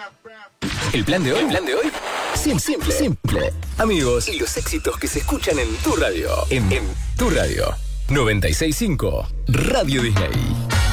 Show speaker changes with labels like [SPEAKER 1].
[SPEAKER 1] El plan de hoy. Simple. Amigos, y los éxitos que se escuchan en tu radio. En tu radio. 96.5 Radio Disney.